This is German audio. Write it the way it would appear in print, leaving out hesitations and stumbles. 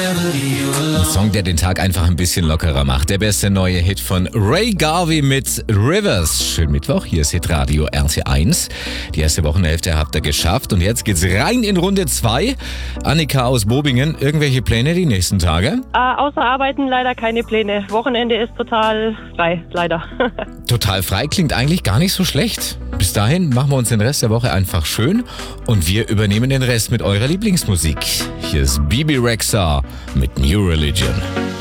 Ein Song, der den Tag einfach ein bisschen lockerer macht. Der beste neue Hit von Ray Garvey mit Rivers. Schönen Mittwoch, hier ist Hitradio RT1. Die erste Wochenhälfte habt ihr geschafft und jetzt geht's rein in Runde 2. Annika aus Bobingen, irgendwelche Pläne die nächsten Tage? Außer Arbeiten leider keine Pläne. Wochenende ist total frei, leider. Total frei klingt eigentlich gar nicht so schlecht. Bis dahin machen wir uns den Rest der Woche einfach schön und wir übernehmen den Rest mit eurer Lieblingsmusik. Hier ist Bibi Rexha mit New Religion.